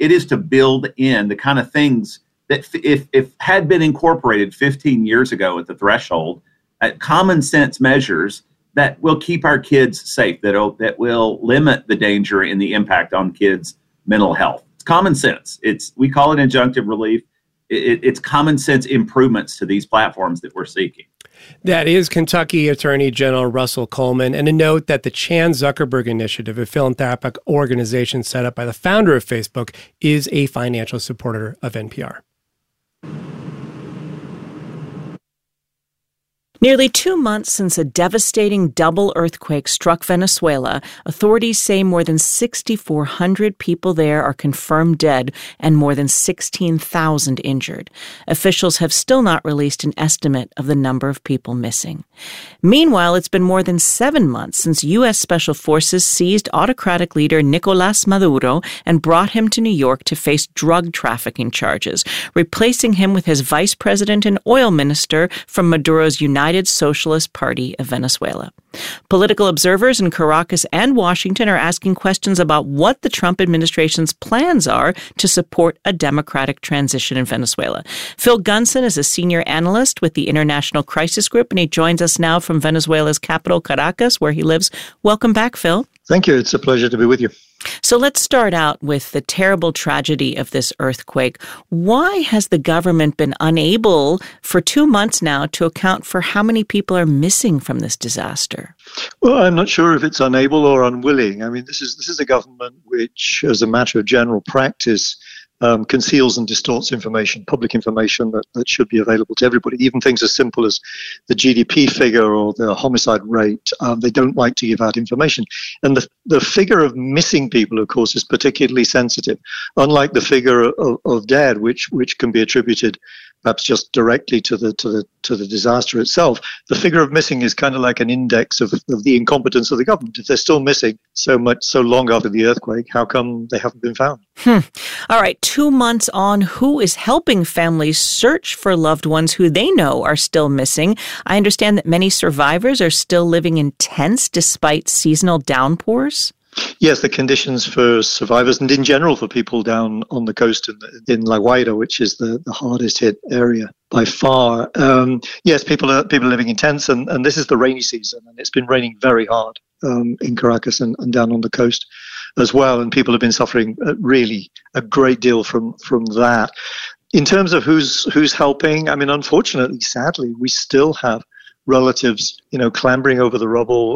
it is to build in the kind of things that if had been incorporated 15 years ago at the threshold, common sense measures that will keep our kids safe, that will limit the danger and the impact on kids' mental health. It's common sense. We call it injunctive relief. It's common sense improvements to these platforms that we're seeking. That is Kentucky Attorney General Russell Coleman. And a note that the Chan Zuckerberg Initiative, a philanthropic organization set up by the founder of Facebook, is a financial supporter of NPR. Nearly 2 months since a devastating double earthquake struck Venezuela, authorities say more than 6,400 people there are confirmed dead and more than 16,000 injured. Officials have still not released an estimate of the number of people missing. Meanwhile, it's been more than 7 months since U.S. Special Forces seized autocratic leader Nicolás Maduro and brought him to New York to face drug trafficking charges, replacing him with his vice president and oil minister from Maduro's United Socialist Party of Venezuela. Political observers in Caracas and Washington are asking questions about what the Trump administration's plans are to support a democratic transition in Venezuela. Phil Gunson is a senior analyst with the International Crisis Group, and he joins us now from Venezuela's capital, Caracas, where he lives. Welcome back, Phil. Thank you. It's a pleasure to be with you. So let's start out with the terrible tragedy of this earthquake. Why has the government been unable for 2 months now to account for how many people are missing from this disaster? Well, I'm not sure if it's unable or unwilling. I mean, this is a government which, as a matter of general practice, conceals and distorts information, public information that should be available to everybody. Even things as simple as the GDP figure or the homicide rate, they don't like to give out information. And the figure of missing people, of course, is particularly sensitive. Unlike the figure of dead, which can be attributed perhaps just directly to the disaster itself, the figure of missing is kind of like an index of the incompetence of the government. If they're still missing so long after the earthquake, how come they haven't been found? All right, 2 months on, who is helping families search for loved ones who they know are still missing? I understand that many survivors are still living in tents despite seasonal downpours. Yes, the conditions for survivors and in general for people down on the coast in La Guaira, which is the hardest hit area by far. Yes, people are living in tents, and this is the rainy season, and it's been raining very hard in Caracas and down on the coast as well, and people have been suffering really a great deal from that. In terms of who's helping, I mean, unfortunately, sadly, we still have relatives, clambering over the rubble,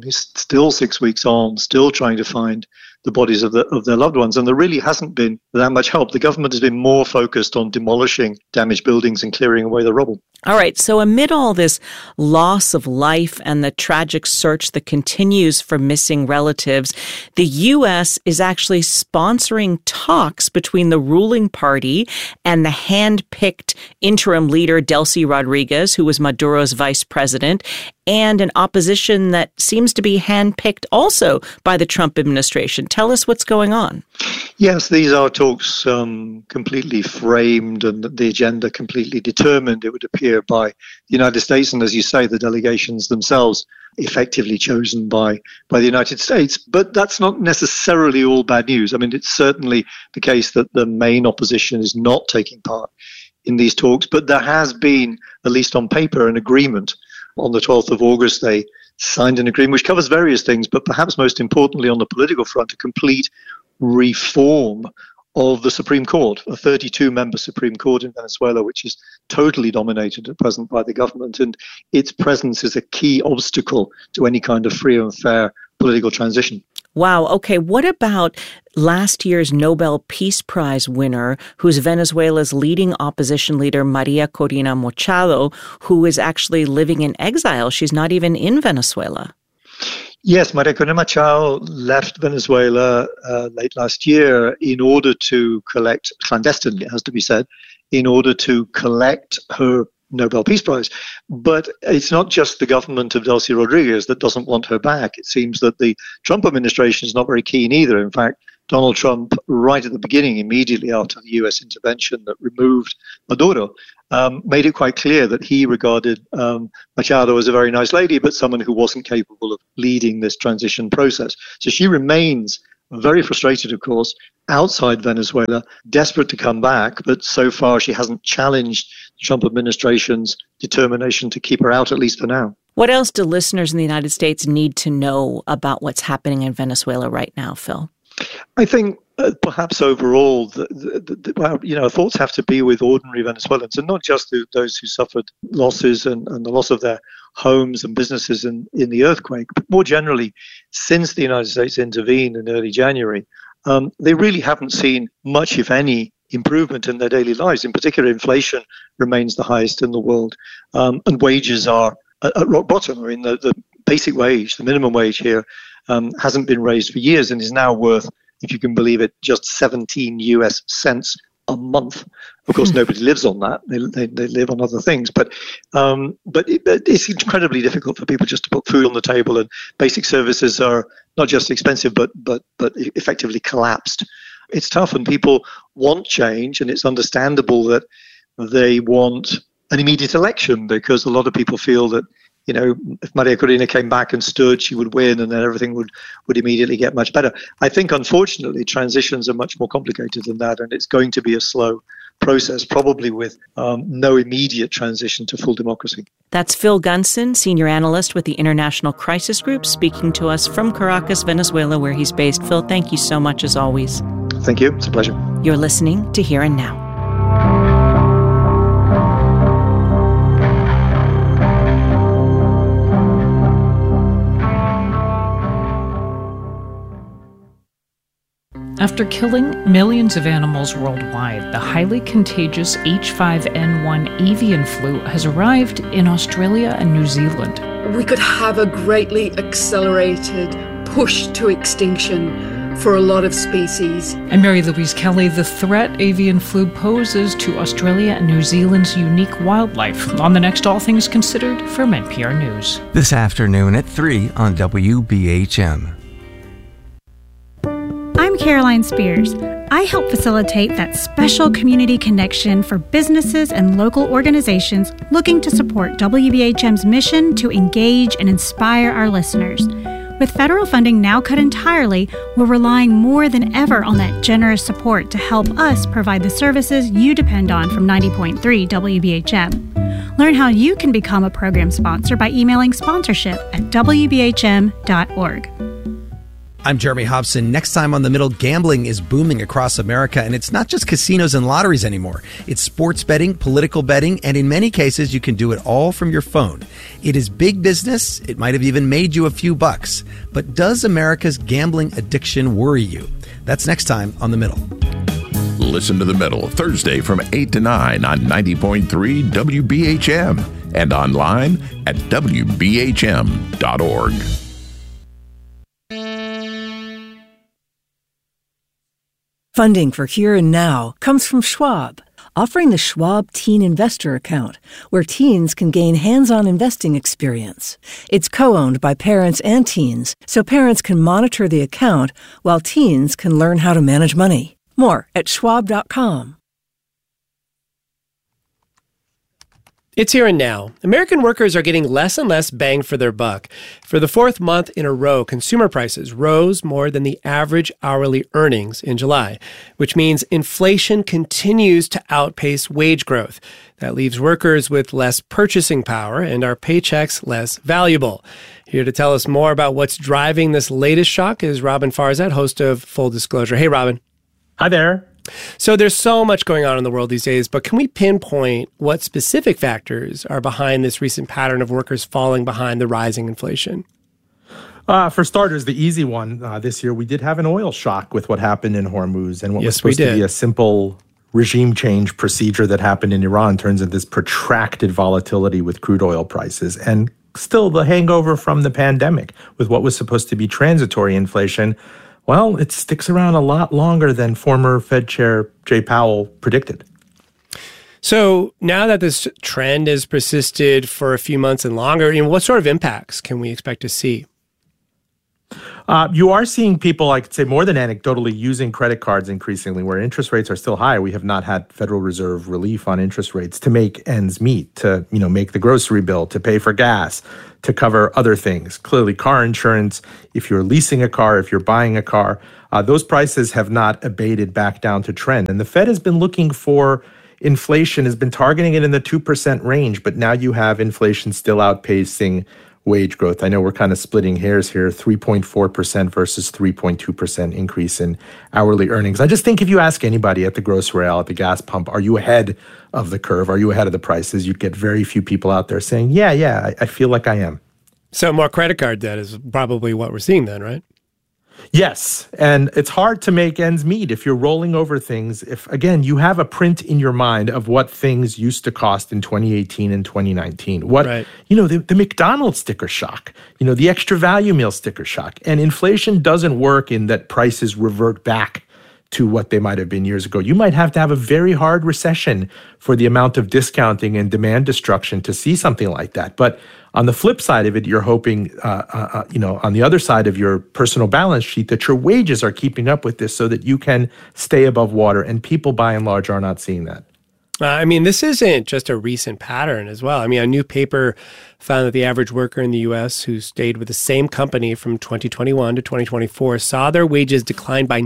still 6 weeks on, still trying to find the bodies of their loved ones. And there really hasn't been that much help. The government has been more focused on demolishing damaged buildings and clearing away the rubble. All right. So amid all this loss of life and the tragic search that continues for missing relatives, the U.S. is actually sponsoring talks between the ruling party and the hand-picked interim leader, Delcy Rodriguez, who was Maduro's vice president, and an opposition that seems to be hand-picked also by the Trump administration. Tell us what's going on. Yes, these are talks completely framed and the agenda completely determined, it would appear, by the United States. And as you say, the delegations themselves effectively chosen by the United States. But that's not necessarily all bad news. I mean, it's certainly the case that the main opposition is not taking part in these talks. But there has been, at least on paper, an agreement. On the 12th of August, they signed an agreement which covers various things, but perhaps most importantly on the political front, a complete reform of the Supreme Court, a 32-member Supreme Court in Venezuela, which is totally dominated at present by the government, and its presence is a key obstacle to any kind of free and fair political transition. Wow. Okay. What about last year's Nobel Peace Prize winner, who's Venezuela's leading opposition leader, Maria Corina Machado, who is actually living in exile? She's not even in Venezuela. Yes, Maria Corina Machado left Venezuela late last year in order to collect, clandestinely, it has to be said, in order to collect her Nobel Peace Prize. But it's not just the government of Delcy Rodriguez that doesn't want her back. It seems that the Trump administration is not very keen either. In fact, Donald Trump, right at the beginning, immediately after the U.S. intervention that removed Maduro, made it quite clear that he regarded Machado as a very nice lady, but someone who wasn't capable of leading this transition process. So she remains very frustrated, of course, outside Venezuela, desperate to come back, but so far she hasn't challenged the Trump administration's determination to keep her out, at least for now. What else do listeners in the United States need to know about what's happening in Venezuela right now, Phil? I think perhaps overall, thoughts have to be with ordinary Venezuelans, and not just those who suffered losses and the loss of their homes and businesses in the earthquake, but more generally, since the United States intervened in early January, they really haven't seen much, if any, improvement in their daily lives. In particular, inflation remains the highest in the world, and wages are at rock bottom. I mean, the basic wage, the minimum wage here, hasn't been raised for years and is now worth, if you can believe it, just 17 US cents a month. Of course, nobody lives on that. They live on other things. But it's incredibly difficult for people just to put food on the table, and basic services are not just expensive, but effectively collapsed. It's tough, and people want change, and it's understandable that they want an immediate election, because a lot of people feel that, you know, if Maria Corina came back and stood, she would win, and then everything would immediately get much better. I think, unfortunately, transitions are much more complicated than that, and it's going to be a slow process, probably with no immediate transition to full democracy. That's Phil Gunson, senior analyst with the International Crisis Group, speaking to us from Caracas, Venezuela, where he's based. Phil, thank you so much, as always. Thank you. It's a pleasure. You're listening to Here and Now. After killing millions of animals worldwide, the highly contagious H5N1 avian flu has arrived in Australia and New Zealand. We could have a greatly accelerated push to extinction for a lot of species. I'm Mary Louise Kelly. The threat avian flu poses to Australia and New Zealand's unique wildlife. On the next All Things Considered from NPR News. This afternoon at 3 on WBHM. I'm Caroline Spears. I help facilitate that special community connection for businesses and local organizations looking to support WBHM's mission to engage and inspire our listeners. With federal funding now cut entirely, we're relying more than ever on that generous support to help us provide the services you depend on from 90.3 WBHM. Learn how you can become a program sponsor by emailing sponsorship at WBHM.org. I'm Jeremy Hobson. Next time on The Middle, gambling is booming across America, and it's not just casinos and lotteries anymore. It's sports betting, political betting, and in many cases, you can do it all from your phone. It is big business. It might have even made you a few bucks. But does America's gambling addiction worry you? That's next time on The Middle. Listen to The Middle, Thursday from 8 to 9 on 90.3 WBHM and online at WBHM.org. Funding for Here and Now comes from Schwab, offering the Schwab Teen Investor Account, where teens can gain hands-on investing experience. It's co-owned by parents and teens, so parents can monitor the account while teens can learn how to manage money. More at schwab.com. It's Here and Now. American workers are getting less and less bang for their buck. For the fourth month in a row, consumer prices rose more than the average hourly earnings in July, which means inflation continues to outpace wage growth. That leaves workers with less purchasing power and our paychecks less valuable. Here to tell us more about what's driving this latest shock is Robin Farzad, host of Full Disclosure. Hey, Robin. Hi there. So there's so much going on in the world these days, but can we pinpoint what specific factors are behind this recent pattern of workers falling behind the rising inflation? For starters, the easy one this year, we did have an oil shock with what happened in Hormuz. And what was supposed to be a simple regime change procedure that happened in Iran turns into this protracted volatility with crude oil prices. And still the hangover from the pandemic with what was supposed to be transitory inflation. Well, it sticks around a lot longer than former Fed Chair Jay Powell predicted. So now that this trend has persisted for a few months and longer, what sort of impacts can we expect to see? You are seeing people, I could say more than anecdotally, using credit cards increasingly where interest rates are still high. We have not had Federal Reserve relief on interest rates to make ends meet, to make the grocery bill, to pay for gas, to cover other things. Clearly, car insurance, if you're leasing a car, if you're buying a car, those prices have not abated back down to trend. And the Fed has been looking for inflation, has been targeting it in the 2% range, but now you have inflation still outpacing wage growth. I know we're kind of splitting hairs here, 3.4% versus 3.2% increase in hourly earnings. I just think if you ask anybody at the grocery aisle, at the gas pump, are you ahead of the curve? Are you ahead of the prices? You'd get very few people out there saying, yeah, I feel like I am. So more credit card debt is probably what we're seeing then, right? Yes, and it's hard to make ends meet if you're rolling over things. If, again, you have a print in your mind of what things used to cost in 2018 and 2019, the McDonald's sticker shock, the extra value meal sticker shock. And inflation doesn't work in that prices revert back to what they might have been years ago. You might have to have a very hard recession for the amount of discounting and demand destruction to see something like that. But on the flip side of it, you're hoping, on the other side of your personal balance sheet, that your wages are keeping up with this so that you can stay above water. And people, by and large, are not seeing that. This isn't just a recent pattern as well. A new paper found that the average worker in the U.S. who stayed with the same company from 2021 to 2024 saw their wages decline by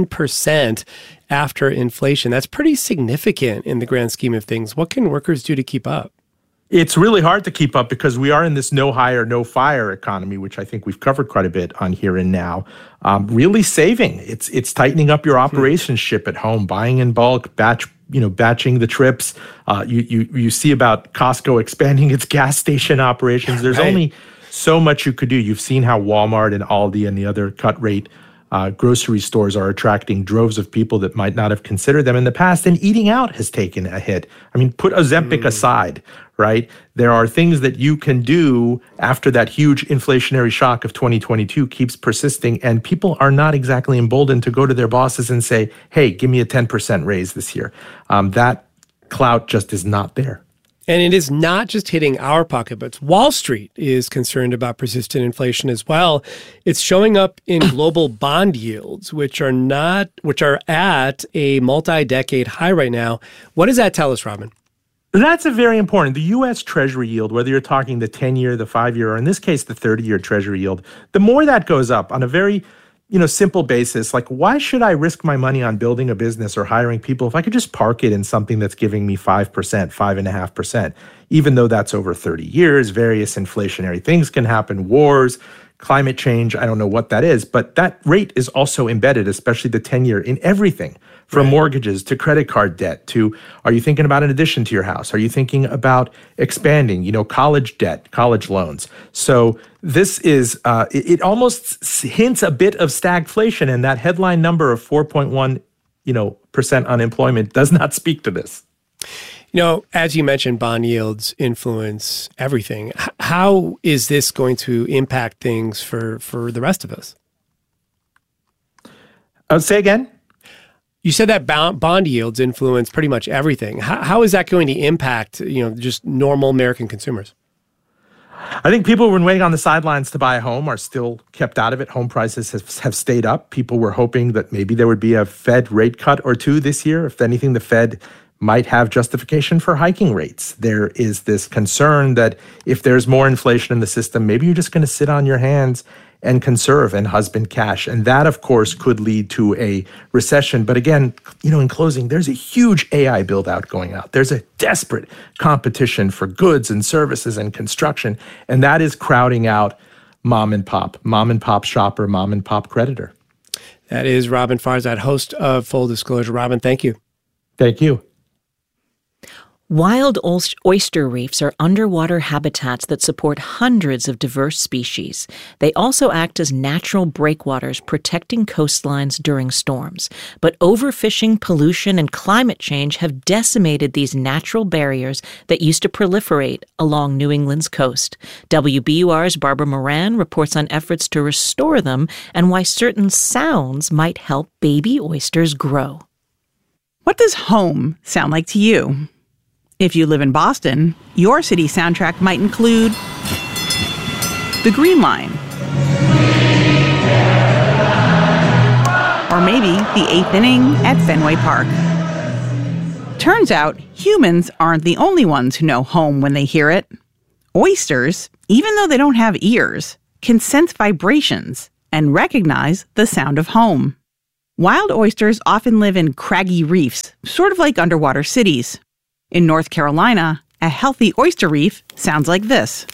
9% after inflation. That's pretty significant in the grand scheme of things. What can workers do to keep up? It's really hard to keep up because we are in this no hire, no fire economy, which I think we've covered quite a bit on Here and Now. Really saving. It's tightening up your operations ship at home, buying in bulk, batching the trips. You see about Costco expanding its gas station operations. There's only so much you could do. You've seen how Walmart and Aldi and the other cut rate grocery stores are attracting droves of people that might not have considered them in the past, and eating out has taken a hit. Put Ozempic aside, right? There are things that you can do after that huge inflationary shock of 2022 keeps persisting, and people are not exactly emboldened to go to their bosses and say, hey, give me a 10% raise this year. That clout just is not there. And it is not just hitting our pocketbooks. Wall Street is concerned about persistent inflation as well. It's showing up in global bond yields, which are at a multi-decade high right now. What does that tell us, Robin? That's a very important. The U.S. Treasury yield, whether you're talking the 10-year, the 5-year, or in this case, the 30-year Treasury yield, the more that goes up on a very simple basis, like why should I risk my money on building a business or hiring people if I could just park it in something that's giving me 5%, 5.5%, even though that's over 30 years, various inflationary things can happen, wars, climate change, I don't know what that is, but that rate is also embedded, especially the 10-year, in everything from mortgages to credit card debt to, are you thinking about an addition to your house? Are you thinking about expanding, college debt, college loans? So this is, it almost hints a bit of stagflation, and that headline number of 4.1%, unemployment does not speak to this. As you mentioned, bond yields influence everything. How is this going to impact things for the rest of us? Say again? You said that bond yields influence pretty much everything. How is that going to impact, just normal American consumers? I think people who were waiting on the sidelines to buy a home are still kept out of it. Home prices have stayed up. People were hoping that maybe there would be a Fed rate cut or two this year. If anything, the Fed might have justification for hiking rates. There is this concern that if there's more inflation in the system, maybe you're just going to sit on your hands and conserve and husband cash. And that, of course, could lead to a recession. But again, in closing, there's a huge AI build out going out. There's a desperate competition for goods and services and construction. And that is crowding out mom and pop shopper, mom and pop creditor. That is Robin Farzad, host of Full Disclosure. Robin, thank you. Thank you. Wild oyster reefs are underwater habitats that support hundreds of diverse species. They also act as natural breakwaters, protecting coastlines during storms. But overfishing, pollution, and climate change have decimated these natural barriers that used to proliferate along New England's coast. WBUR's Barbara Moran reports on efforts to restore them and why certain sounds might help baby oysters grow. What does home sound like to you? If you live in Boston, your city soundtrack might include The Green Line, or maybe the 8th inning at Fenway Park. Turns out, humans aren't the only ones who know home when they hear it. Oysters, even though they don't have ears, can sense vibrations and recognize the sound of home. Wild oysters often live in craggy reefs, sort of like underwater cities. In North Carolina, a healthy oyster reef sounds like this.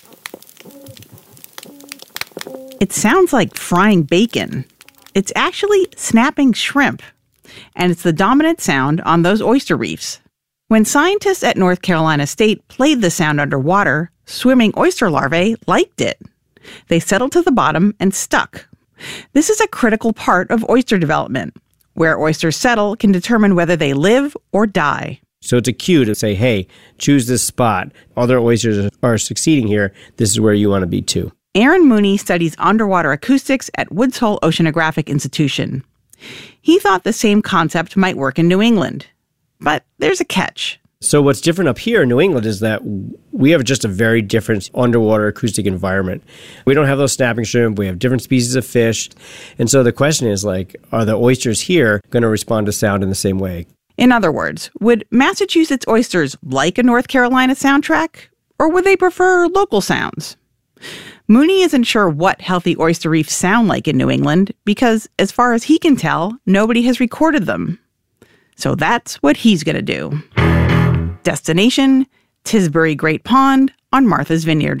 It sounds like frying bacon. It's actually snapping shrimp, and it's the dominant sound on those oyster reefs. When scientists at North Carolina State played the sound underwater, swimming oyster larvae liked it. They settled to the bottom and stuck. This is a critical part of oyster development. Where oysters settle can determine whether they live or die. So it's a cue to say, hey, choose this spot. Other oysters are succeeding here. This is where you want to be too. Aaron Mooney studies underwater acoustics at Woods Hole Oceanographic Institution. He thought the same concept might work in New England. But there's a catch. So what's different up here in New England is that we have just a very different underwater acoustic environment. We don't have those snapping shrimp. We have different species of fish. And so the question is, like, are the oysters here going to respond to sound in the same way? In other words, would Massachusetts oysters like a North Carolina soundtrack? Or would they prefer local sounds? Mooney isn't sure what healthy oyster reefs sound like in New England because, as far as he can tell, nobody has recorded them. So that's what he's going to do. Destination, Tisbury Great Pond on Martha's Vineyard.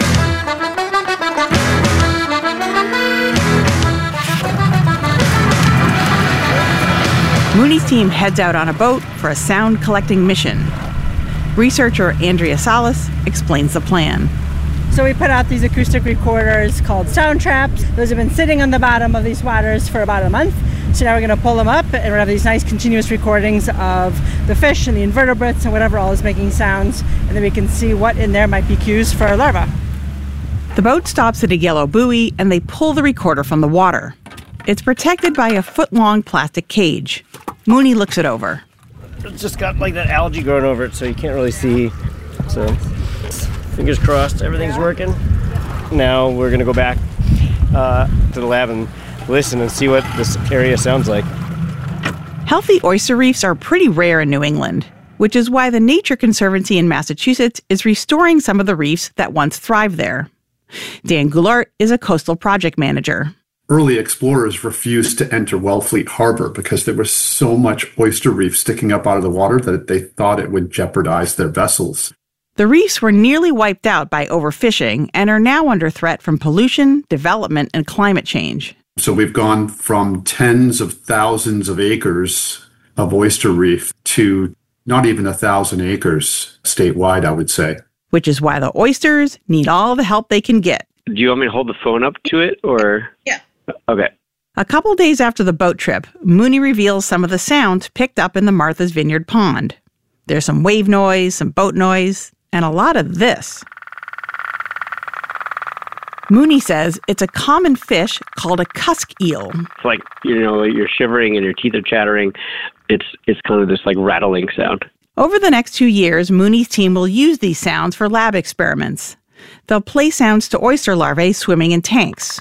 Mooney's team heads out on a boat for a sound collecting mission. Researcher Andrea Salas explains the plan. So we put out these acoustic recorders called sound traps. Those have been sitting on the bottom of these waters for about a month. So now we're going to pull them up and we're going to have these nice continuous recordings of the fish and the invertebrates and whatever all is making sounds. And then we can see what in there might be cues for a larva. The boat stops at a yellow buoy and they pull the recorder from the water. It's protected by a foot-long plastic cage. Mooney looks it over. It's just got like that algae growing over it, so you can't really see. So fingers crossed, everything's working. Now we're going to go back to the lab and listen and see what this area sounds like. Healthy oyster reefs are pretty rare in New England, which is why the Nature Conservancy in Massachusetts is restoring some of the reefs that once thrived there. Dan Goulart is a coastal project manager. Early explorers refused to enter Wellfleet Harbor because there was so much oyster reef sticking up out of the water that they thought it would jeopardize their vessels. The reefs were nearly wiped out by overfishing and are now under threat from pollution, development, and climate change. So we've gone from tens of thousands of acres of oyster reef to not even 1,000 acres statewide, I would say. Which is why the oysters need all the help they can get. Do you want me to hold the phone up to it, or? Yeah. Okay. A couple days after the boat trip, Mooney reveals some of the sounds picked up in the Martha's Vineyard pond. There's some wave noise, some boat noise, and a lot of this. Mooney says it's a common fish called a cusk eel. It's like, you're shivering and your teeth are chattering. It's kind of this like rattling sound. Over the next 2 years, Mooney's team will use these sounds for lab experiments. They'll play sounds to oyster larvae swimming in tanks.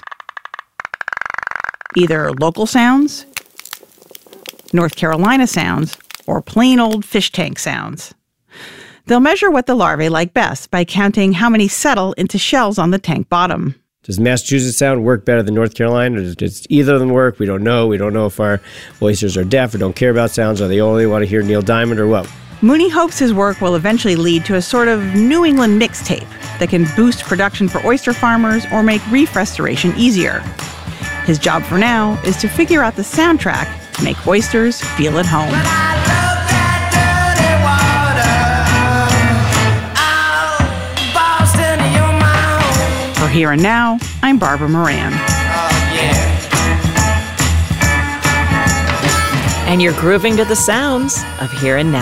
Either local sounds, North Carolina sounds, or plain old fish tank sounds. They'll measure what the larvae like best by counting how many settle into shells on the tank bottom. Does Massachusetts sound work better than North Carolina? Or does either of them work? We don't know. We don't know if our oysters are deaf or don't care about sounds, or they only want to hear Neil Diamond or what. Mooney hopes his work will eventually lead to a sort of New England mixtape that can boost production for oyster farmers or make reef restoration easier. His job for now is to figure out the soundtrack to make oysters feel at home. For Here and Now, I'm Barbara Moran. And you're grooving to the sounds of Here and Now.